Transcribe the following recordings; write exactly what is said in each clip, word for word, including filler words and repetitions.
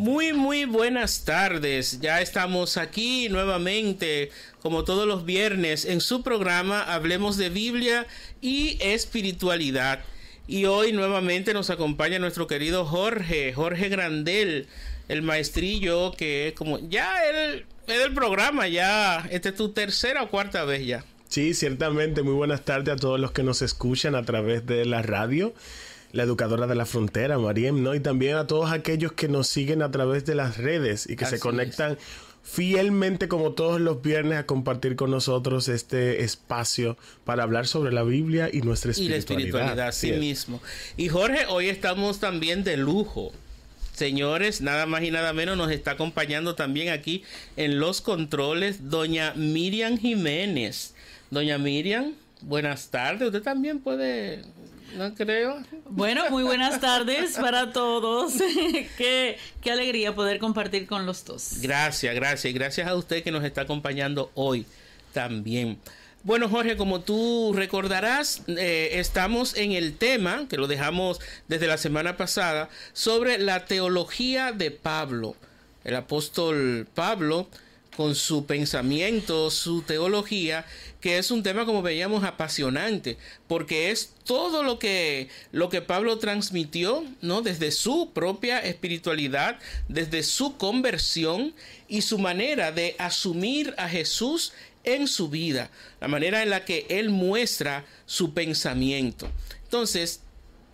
Muy, muy buenas tardes. Ya estamos aquí nuevamente, como todos los viernes, en su programa Hablemos de Biblia y Espiritualidad. Y hoy nuevamente nos acompaña nuestro querido Jorge, Jorge Grandel, el maestrillo que como ya él es del programa, ya esta es tu tercera o cuarta vez ya. Sí, ciertamente. Muy buenas tardes a todos los que nos escuchan a través de la radio, la educadora de la frontera, Mariem, ¿no? Y también a todos aquellos que nos siguen a través de las redes y que Así se conectan es. fielmente como todos los viernes a compartir con nosotros este espacio para hablar sobre la Biblia y nuestra espiritualidad. Y la espiritualidad, así sí mismo. Y Jorge, hoy estamos también de lujo. Señores, nada más y nada menos nos está acompañando también aquí en los controles doña Miriam Jiménez. Doña Miriam, buenas tardes. Usted también puede, no creo. Bueno, muy buenas tardes para todos. qué, qué alegría poder compartir con los dos. Gracias, gracias. Y gracias a usted que nos está acompañando hoy también. Bueno, Jorge, como tú recordarás, eh, estamos en el tema, que lo dejamos desde la semana pasada, sobre la teología de Pablo. El apóstol Pablo, con su pensamiento, su teología, que es un tema, como veíamos, apasionante, porque es todo lo que, lo que Pablo transmitió, ¿no? Desde su propia espiritualidad, desde su conversión y su manera de asumir a Jesús en su vida, la manera en la que él muestra su pensamiento. Entonces,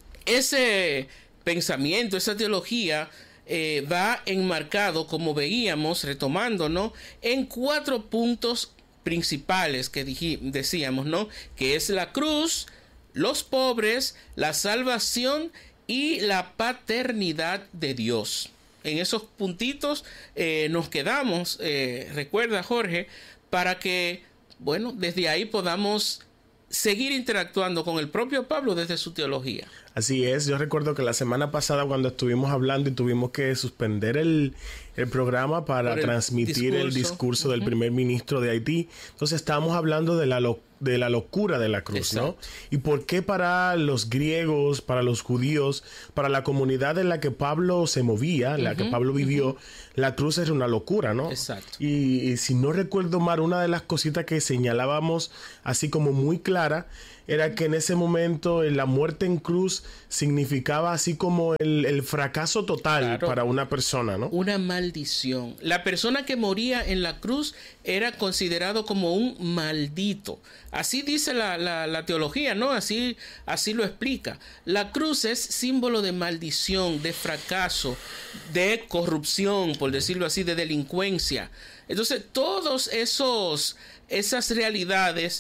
ese pensamiento, esa teología, Eh, va enmarcado, como veíamos, retomando, ¿no? En cuatro puntos principales que dij- decíamos, ¿no? Que es la cruz, los pobres, la salvación y la paternidad de Dios. En esos puntitos eh, nos quedamos, eh, recuerda Jorge, para que, bueno, desde ahí podamos seguir interactuando con el propio Pablo desde su teología. Así es, yo recuerdo que la semana pasada cuando estuvimos hablando y tuvimos que suspender el, el programa para el transmitir discurso. el discurso uh-huh. del primer ministro de Haití, entonces estábamos hablando de la, lo, de la locura de la cruz, Exacto. ¿no? Y por qué para los griegos, para los judíos, para la comunidad en la que Pablo se movía, en la uh-huh. que Pablo vivió, uh-huh. la cruz era una locura, ¿no? Exacto. Y, y si no recuerdo mal, una de las cositas que señalábamos así como muy clara, era que en ese momento la muerte en cruz significaba así como el, el fracaso total claro. para una persona, ¿no? Una maldición. La persona que moría en la cruz era considerado como un maldito. Así dice la, la, la teología, ¿no? Así, así lo explica. La cruz es símbolo de maldición, de fracaso, de corrupción, por decirlo así, de delincuencia. Entonces, todos esos, esas realidades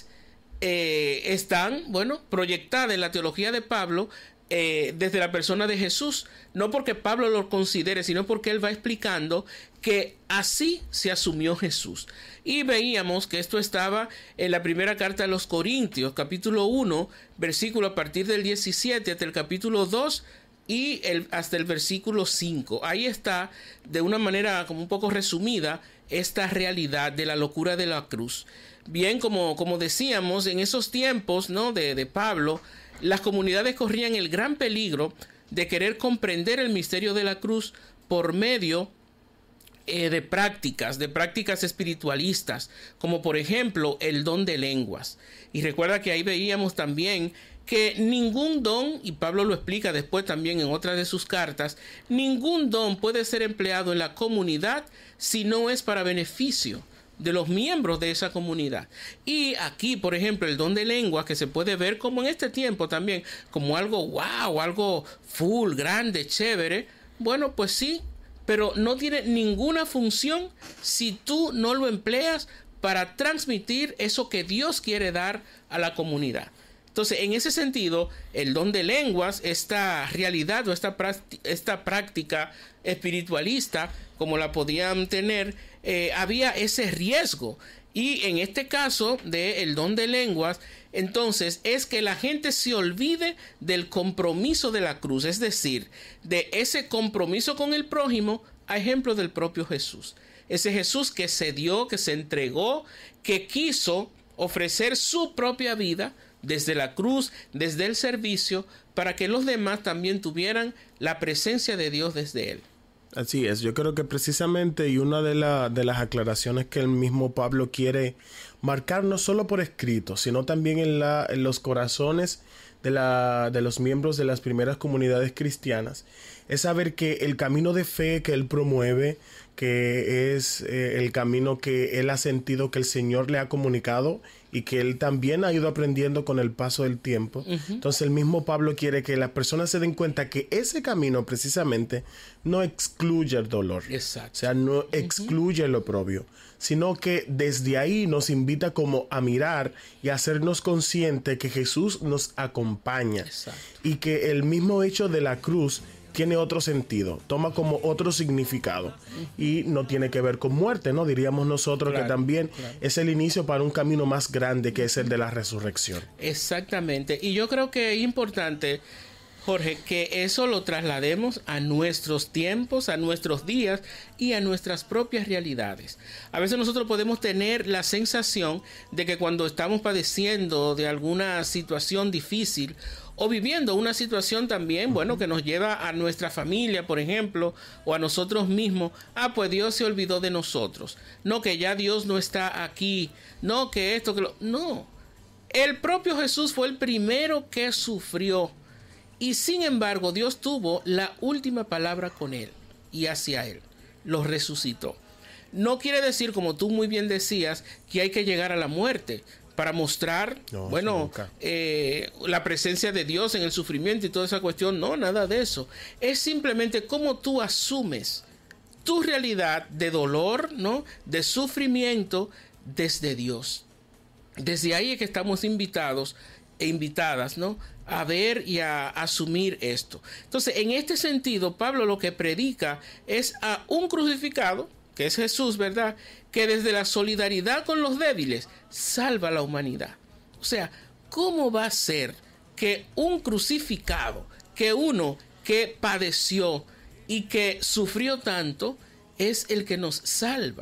Eh, están, bueno, proyectadas en la teología de Pablo eh, desde la persona de Jesús, no porque Pablo lo considere, sino porque él va explicando que así se asumió Jesús. Y veíamos que esto estaba en la primera carta a los Corintios, capítulo uno, versículo a partir del diecisiete hasta el capítulo dos y el, hasta el versículo cinco. Ahí está, de una manera como un poco resumida, esta realidad de la locura de la cruz. Bien, como, como decíamos, en esos tiempos, ¿no? de, de Pablo, las comunidades corrían el gran peligro de querer comprender el misterio de la cruz por medio eh, de prácticas, de prácticas espiritualistas, como por ejemplo el don de lenguas. Y recuerda que ahí veíamos también que ningún don, y Pablo lo explica después también en otra de sus cartas, ningún don puede ser empleado en la comunidad si no es para beneficio de los miembros de esa comunidad. Y aquí, por ejemplo, el don de lenguas, que se puede ver como en este tiempo también, como algo wow, algo full, grande, chévere. Bueno, pues sí, pero no tiene ninguna función si tú no lo empleas para transmitir eso que Dios quiere dar a la comunidad. Entonces, en ese sentido, el don de lenguas, esta realidad o esta, esta práctica espiritualista, como la podían tener, eh, había ese riesgo. Y en este caso del don de lenguas, entonces es que la gente se olvide del compromiso de la cruz, es decir, de ese compromiso con el prójimo, a ejemplo del propio Jesús. Ese Jesús que se dio, que se entregó, que quiso ofrecer su propia vida desde la cruz, desde el servicio, para que los demás también tuvieran la presencia de Dios desde él. Así es, yo creo que precisamente y una de, la, de las aclaraciones que el mismo Pablo quiere marcar no solo por escrito, sino también en, la, en los corazones de, la, de los miembros de las primeras comunidades cristianas, es saber que el camino de fe que él promueve, que es eh, el camino que él ha sentido que el Señor le ha comunicado y que él también ha ido aprendiendo con el paso del tiempo. Uh-huh. Entonces el mismo Pablo quiere que las personas se den cuenta que ese camino precisamente no excluye el dolor. Exacto. O sea, no excluye uh-huh. lo propio, sino que desde ahí nos invita como a mirar y a hacernos conscientes que Jesús nos acompaña. Exacto. Y que el mismo hecho de la cruz tiene otro sentido, toma como otro significado y no tiene que ver con muerte, ¿no? Diríamos nosotros claro, que también claro. es el inicio para un camino más grande que es el de la resurrección. Exactamente, y yo creo que es importante, Jorge, que eso lo traslademos a nuestros tiempos, a nuestros días y a nuestras propias realidades. A veces nosotros podemos tener la sensación de que cuando estamos padeciendo de alguna situación difícil o viviendo una situación también, bueno, que nos lleva a nuestra familia, por ejemplo, o a nosotros mismos, ah, pues Dios se olvidó de nosotros. No, que ya Dios no está aquí. No, que esto, que lo... No. El propio Jesús fue el primero que sufrió. Y sin embargo, Dios tuvo la última palabra con él y hacia él. Lo resucitó. No quiere decir, como tú muy bien decías, que hay que llegar a la muerte para mostrar, no, bueno, eh, la presencia de Dios en el sufrimiento y toda esa cuestión. No, nada de eso. Es simplemente cómo tú asumes tu realidad de dolor, ¿no? De sufrimiento desde Dios. Desde ahí es que estamos invitados e invitadas, ¿no? A ver y a asumir esto. Entonces, en este sentido, Pablo lo que predica es a un crucificado, que es Jesús, ¿verdad?, que desde la solidaridad con los débiles salva a la humanidad. O sea, ¿cómo va a ser que un crucificado, que uno que padeció y que sufrió tanto, es el que nos salva?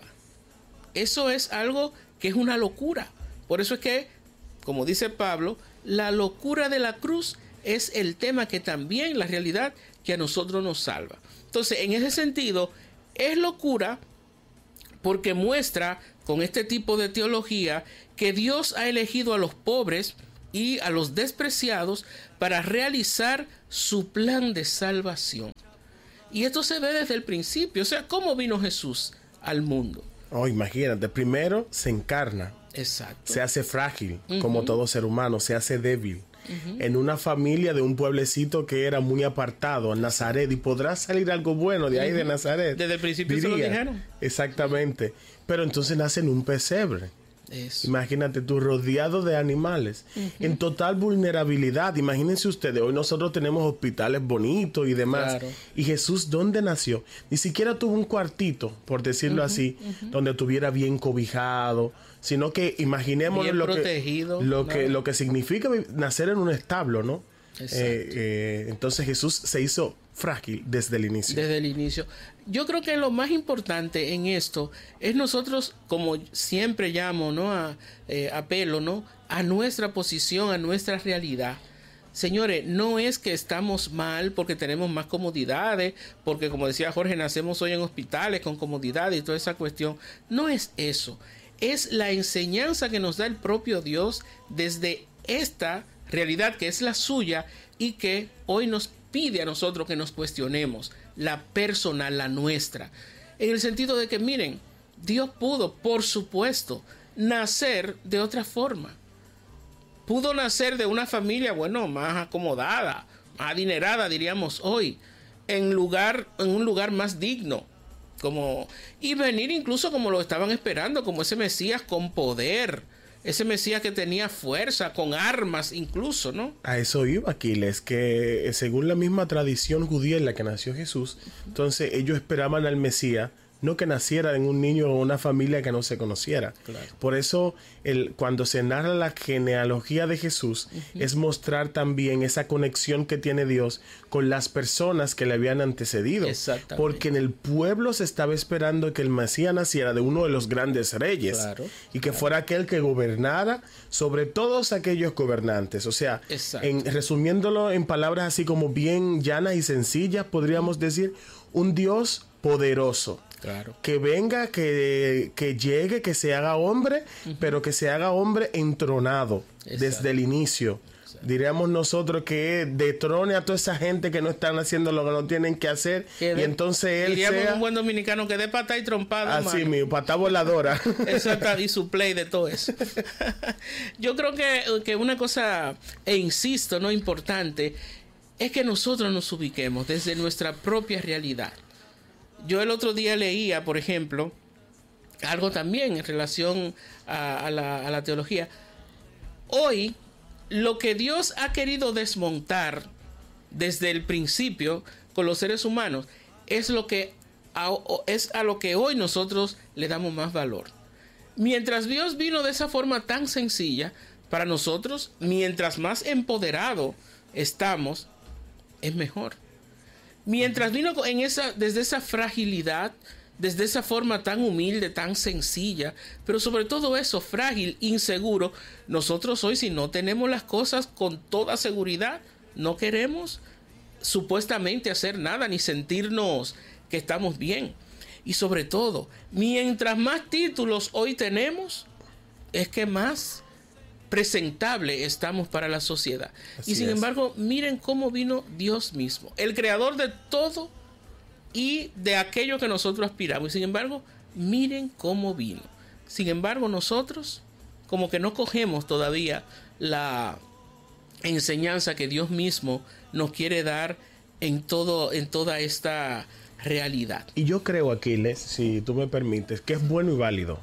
Eso es algo que es una locura. Por eso es que, como dice Pablo, la locura de la cruz es el tema que también, la realidad, que a nosotros nos salva. Entonces, en ese sentido, es locura porque muestra con este tipo de teología que Dios ha elegido a los pobres y a los despreciados para realizar su plan de salvación. Y esto se ve desde el principio. O sea, ¿cómo vino Jesús al mundo? Oh, imagínate, primero se encarna. Exacto. Se hace frágil, uh-huh. como todo ser humano, se hace débil. Uh-huh. En una familia de un pueblecito que era muy apartado, en Nazaret, y podrá salir algo bueno de ahí uh-huh. de Nazaret. Desde el principio diría. Se lo dijeron. Exactamente. Pero entonces nace en un pesebre. Eso. Imagínate tú rodeado de animales, uh-huh. en total vulnerabilidad. Imagínense ustedes, hoy nosotros tenemos hospitales bonitos y demás. Claro. Y Jesús, ¿dónde nació? Ni siquiera tuvo un cuartito, por decirlo uh-huh, así, uh-huh. donde estuviera bien cobijado, sino que imaginemos lo, protegido, que, lo, ¿no? que, lo que significa nacer en un establo, ¿no? Eh, eh, entonces Jesús se hizo frágil desde el inicio. Desde el inicio. Yo creo que lo más importante en esto es nosotros, como siempre llamo, ¿no? A, eh, apelo, ¿no? A nuestra posición, a nuestra realidad. Señores, no es que estamos mal porque tenemos más comodidades, porque como decía Jorge, nacemos hoy en hospitales con comodidades y toda esa cuestión. No es eso. Es la enseñanza que nos da el propio Dios desde esta realidad que es la suya y que hoy nos pide a nosotros que nos cuestionemos la personal, la nuestra, en el sentido de que miren, Dios pudo, por supuesto, nacer de otra forma. Pudo nacer de una familia, bueno, más acomodada, más adinerada, diríamos hoy, en lugar, en un lugar más digno, como, y venir incluso como lo estaban esperando, como ese Mesías con poder, ese Mesías que tenía fuerza, con armas incluso, ¿no? A eso iba Aquiles, que según la misma tradición judía en la que nació Jesús, entonces ellos esperaban al Mesías, no que naciera en un niño o una familia que no se conociera. Claro. Por eso, el, cuando se narra la genealogía de Jesús, uh-huh. es mostrar también esa conexión que tiene Dios con las personas que le habían antecedido. Exactamente. Porque en el pueblo se estaba esperando que el Mesías naciera de uno de los grandes reyes. Claro, y que claro. fuera aquel que gobernara sobre todos aquellos gobernantes. O sea, en, resumiéndolo en palabras así como bien llanas y sencillas, podríamos decir, un Dios poderoso. Claro. Que venga, que, que llegue, que se haga hombre, uh-huh. pero que se haga hombre entronado. Exacto. Desde el inicio. Exacto. Diríamos nosotros que detrone a toda esa gente que no están haciendo lo que no tienen que hacer. Que y de, entonces él diríamos sea... un buen dominicano que dé pata y trompada. Así mismo, pata voladora. Exacto, y su play de todo eso. Yo creo que, que una cosa, e insisto, no importante, es que nosotros nos ubiquemos desde nuestra propia realidad. Yo el otro día leía, por ejemplo, algo también en relación a, a, la, a la teología. Hoy, lo que Dios ha querido desmontar desde el principio con los seres humanos es lo que a, es a lo que hoy nosotros le damos más valor. Mientras Dios vino de esa forma tan sencilla, para nosotros, mientras más empoderado estamos, es mejor. Mientras vino en esa, desde esa fragilidad, desde esa forma tan humilde, tan sencilla, pero sobre todo eso, frágil, inseguro, nosotros hoy, si no tenemos las cosas con toda seguridad, no queremos supuestamente hacer nada, ni sentirnos que estamos bien. Y sobre todo, mientras más títulos hoy tenemos, es que más presentable estamos para la sociedad. Así y sin es. embargo, miren cómo vino Dios mismo, el creador de todo y de aquello que nosotros aspiramos. Y sin embargo, miren cómo vino. Sin embargo, nosotros como que no cogemos todavía la enseñanza que Dios mismo nos quiere dar en todo, en toda esta realidad. Y yo creo, Aquiles, si tú me permites, que es bueno y válido.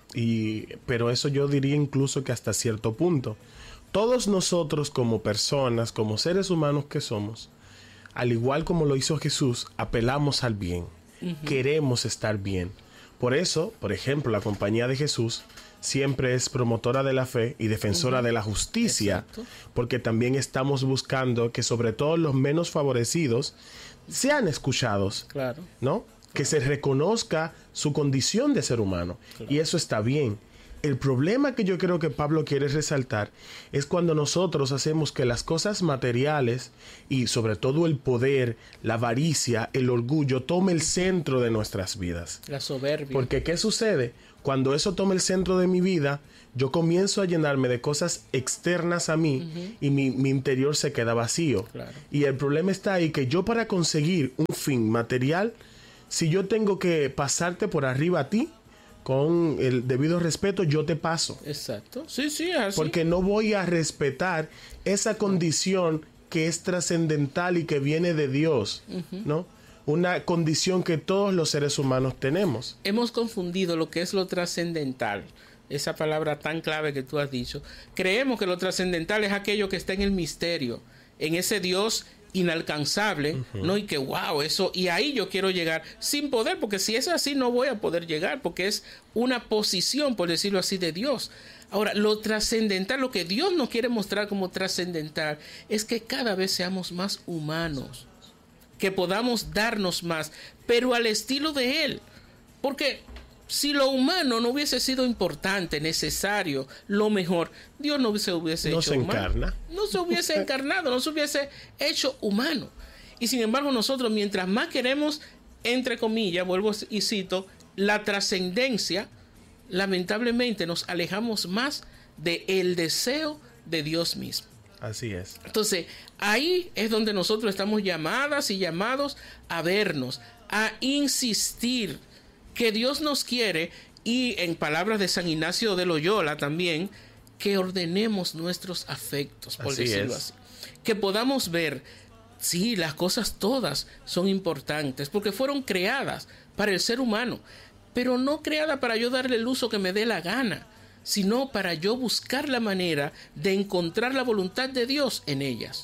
Y, pero eso yo diría incluso que hasta cierto punto. Todos nosotros como personas, como seres humanos que somos, al igual como lo hizo Jesús, apelamos al bien. Uh-huh. Queremos estar bien. Por eso, por ejemplo, la Compañía de Jesús siempre es promotora de la fe y defensora uh-huh. de la justicia. Exacto. Porque también estamos buscando que sobre todo los menos favorecidos sean escuchados. Claro. ¿No? Que se reconozca su condición de ser humano. Claro. Y eso está bien. El problema que yo creo que Pablo quiere resaltar es cuando nosotros hacemos que las cosas materiales y sobre todo el poder, la avaricia, el orgullo tome el centro de nuestras vidas. La soberbia. Porque ¿qué sucede? Cuando eso toma el centro de mi vida, yo comienzo a llenarme de cosas externas a mí uh-huh. y mi, mi interior se queda vacío. Claro. Y el problema está ahí que yo para conseguir un fin material, si yo tengo que pasarte por arriba a ti, con el debido respeto, yo te paso. Exacto. Sí, sí, así. Porque no voy a respetar esa condición que es trascendental y que viene de Dios, uh-huh. ¿no? Una condición que todos los seres humanos tenemos. Hemos confundido lo que es lo trascendental, esa palabra tan clave que tú has dicho. Creemos que lo trascendental es aquello que está en el misterio, en ese Dios inalcanzable, uh-huh. ¿no? Y que wow, eso, y ahí yo quiero llegar sin poder, porque si es así no voy a poder llegar, porque es una posición, por decirlo así, de Dios. Ahora, lo trascendental, lo que Dios nos quiere mostrar como trascendental, es que cada vez seamos más humanos, que podamos darnos más, pero al estilo de Él, porque si lo humano no hubiese sido importante, necesario, lo mejor, Dios no se hubiese no hecho se humano. Encarna. No se hubiese encarnado, no se hubiese hecho humano. Y sin embargo nosotros, mientras más queremos, entre comillas, vuelvo y cito, la trascendencia, lamentablemente nos alejamos más del deseo de Dios mismo. Así es. Entonces, ahí es donde nosotros estamos llamadas y llamados a vernos, a insistir que Dios nos quiere, y en palabras de San Ignacio de Loyola también, que ordenemos nuestros afectos, por así decirlo es. así. Que podamos ver, sí, las cosas todas son importantes, porque fueron creadas para el ser humano, pero no creadas para yo darle el uso que me dé la gana, sino para yo buscar la manera de encontrar la voluntad de Dios en ellas.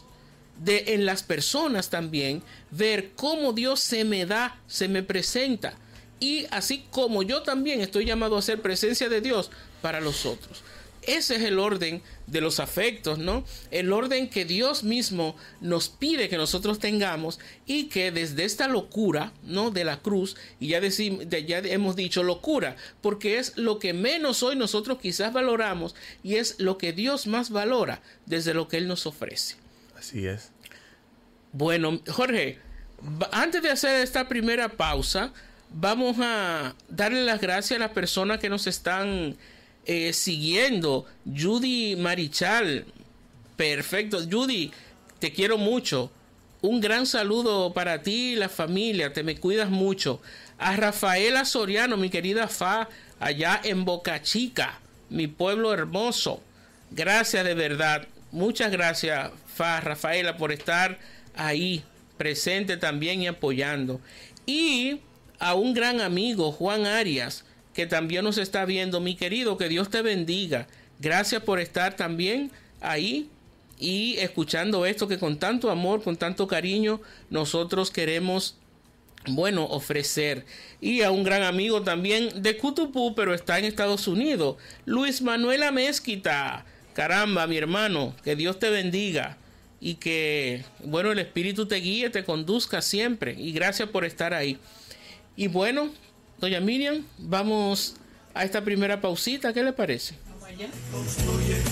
De en las personas también, ver cómo Dios se me da, se me presenta. Y así como yo también estoy llamado a ser presencia de Dios para los otros. Ese es el orden de los afectos, ¿no? El orden que Dios mismo nos pide que nosotros tengamos, y que desde esta locura, ¿no? De la cruz, y ya, decimos, ya hemos dicho locura, porque es lo que menos hoy nosotros quizás valoramos, y es lo que Dios más valora desde lo que Él nos ofrece. Así es. Bueno, Jorge, Antes de hacer esta primera pausa, vamos a darle las gracias a las personas que nos están eh, siguiendo. Judy Marichal, perfecto. Judy, te quiero mucho. Un gran saludo para ti y la familia, te me cuidas mucho. A Rafaela Soriano, mi querida Fa, allá en Boca Chica, mi pueblo hermoso. Gracias de verdad. Muchas gracias, Fa, Rafaela, por estar ahí presente también y apoyando. Y a un gran amigo, Juan Arias, que también nos está viendo. Mi querido, que Dios te bendiga. Gracias por estar también ahí y escuchando esto que con tanto amor, con tanto cariño, nosotros queremos, bueno, ofrecer. Y a un gran amigo también de Cutupú, pero está en Estados Unidos, Luis Manuel Amezquita. Caramba, mi hermano, que Dios te bendiga y que, bueno, el Espíritu te guíe, te conduzca siempre. Y gracias por estar ahí. Y bueno, doña Miriam, vamos a esta primera pausita. ¿Qué le parece? Vamos allá.